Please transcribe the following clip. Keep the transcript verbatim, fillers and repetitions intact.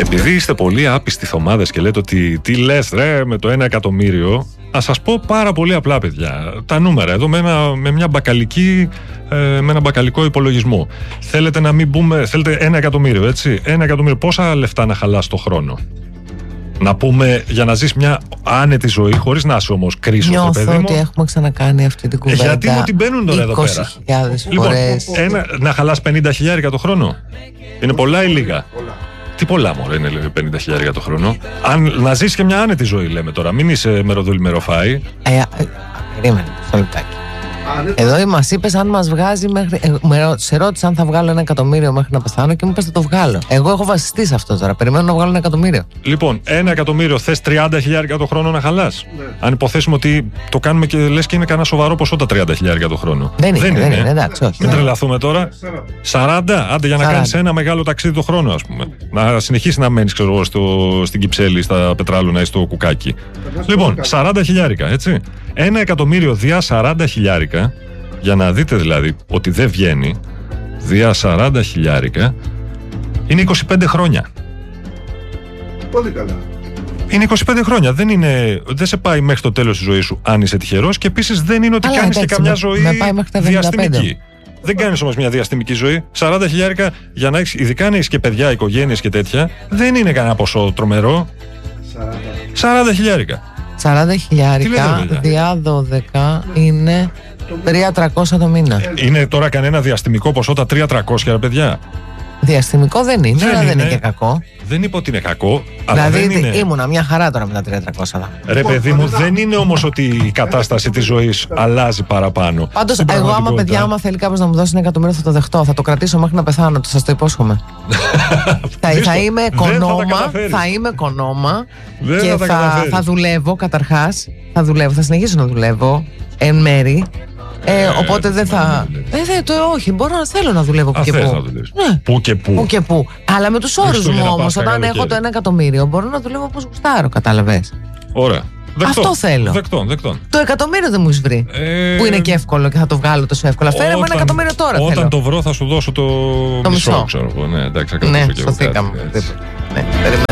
Επειδή είστε πολύ άπιστοι θωμάδες και λέτε ότι τι λες ρε με το ένα εκατομμύριο, ας σας πω πάρα πολύ απλά, παιδιά. Τα νούμερα εδώ με ένα, με μια μπακαλική, ε, με ένα μπακαλικό υπολογισμό. Θέλετε να μην μπούμε, θέλετε ένα εκατομμύριο, έτσι. Ένα εκατομμύριο, πόσα λεφτά να χαλάς το χρόνο? Να πούμε, για να ζεις μια άνετη ζωή, χωρίς να είσαι όμως κρίσος, Νιώθω παιδί μου. ότι έχουμε ξανακάνει αυτή την κουβέντα. Γιατί μου την μπαίνουν τώρα εδώ πέρα. είκοσι χιλιάδες Λοιπόν, φορές. ένα, να χαλάς πενήντα χιλιάρικα το χρόνο. Είναι πολλά ή λίγα? Τι πολλά μωρέ είναι πενήντα χιλιάρικα το χρόνο. Αν να ζεις και μια άνετη ζωή, λέμε τώρα. Μην είσαι μεροδούλη μεροφάη. Ε, ε, περίμενε στο λεπτάκι. Εδώ μας είπες αν μας βγάζει μέχρι. Ε, με ρώ- σε ρώτησα αν θα βγάλω ένα εκατομμύριο μέχρι να πεθάνω και μου είπες θα το βγάλω. Εγώ έχω βασιστεί σε αυτό τώρα. Περιμένω να βγάλω ένα εκατομμύριο. Λοιπόν, ένα εκατομμύριο θες τριάντα χιλιάρικα το χρόνο να χαλάς. Ναι. Αν υποθέσουμε ότι το κάνουμε και λες και είναι κανένα σοβαρό ποσό τα τριάντα χιλιάρικα το χρόνο. Δεν είναι, δεν είναι, εντάξει, όχι. Μην Ναι. τρελαθούμε τώρα. σαράντα, άντε για να σαράντα. κάνεις ένα μεγάλο ταξίδι το χρόνο, ας πούμε. Να συνεχίσει να μένεις, ξέρω εγώ, στο, στην Κυψέλη, στα Πετράλωνα ή στο Κουκάκι. Λοιπόν, σαράντα χιλιάρικα, έτσι. Ένα εκατομμύριο διά σαράντα χιλιάρικα, για να δείτε δηλαδή ότι δεν βγαίνει, διά σαράντα χιλιάρικα, είναι είκοσι πέντε χρόνια. Πολύ καλά. Είναι είκοσι πέντε χρόνια. Δεν, είναι, δεν σε πάει μέχρι το τέλος της ζωής σου αν είσαι τυχερός, και επίσης δεν είναι ότι Αλλά, κάνεις και εντάξει, καμιά με- ζωή με πάει μέχρι τα εβδομήντα πέντε. διαστημική. Δεν κάνεις όμως μια διαστημική ζωή. σαράντα χιλιάρικα για να έχεις, ειδικά αν έχεις και παιδιά, οικογένειες και τέτοια, δεν είναι κανένα ποσό τρομερό. σαράντα χιλιάρικα. σαράντα Τι χιλιάρικα λέτε, παιδιά? διά δώδεκα είναι τρεις χιλιάδες τριακόσια το μήνα. Είναι τώρα κανένα διαστημικό ποσό τα τρία χιλιάδες τριακόσια, ρε παιδιά? Διαστημικό δεν είναι, Δεν αλλά δεν είναι. είναι και κακό. Δεν είπα ότι είναι κακό, αλλά Δηλαδή δεν είναι. ήμουνα μια χαρά τώρα με τα τρία χιλιάδες τριακόσια. Ρε παιδί μου, δεν είναι όμως ότι η κατάσταση της ζωής αλλάζει παραπάνω. Πάντως, Στην εγώ άμα πραγματικότητα. παιδιά, άμα θέλει κάποιος να μου δώσει ένα εκατομμύριο, θα το δεχτώ. Θα το κρατήσω μέχρι να πεθάνω. Το σας το υπόσχομαι. θα, Δύσκολο. θα είμαι Δεν θα τα κονόμα. καταφέρεις. Θα είμαι κονόμα Δεν και θα τα θα, καταφέρεις. θα δουλεύω καταρχάς. Θα δουλεύω, θα συνεχίσω να δουλεύω εν μέρη. Ε, οπότε δεν θα. Ε, δεν, το, όχι, μπορώ να θέλω να δουλεύω που Α, και θες που. να δουλεύεις. Ναι. Πού και πού. Πού και πού. Αλλά με τους όρους μου Χριστούγεννα, όμως, Πάσχα, όταν έχω καλοκαίρι. το ένα εκατομμύριο, μπορώ να δουλεύω όπως γουστάρω, κατάλαβες. Ωραία. Δεκτό. Αυτό θέλω. Δεκτό, δεκτό. Το εκατομμύριο δεν μου έχει βρει. Ε, Που είναι και εύκολο και θα το βγάλω τόσο εύκολα. Φέρε μου ένα όταν- εκατομμύριο τώρα. Όταν θέλω. το βρω θα σου δώσω το, Το μισό. ξέρω εγώ. Ναι, εντάξει, θα Ναι, κρατήσω και εγώ σωθήκαμε. κάτι, έτσι. Ναι, περιμένω.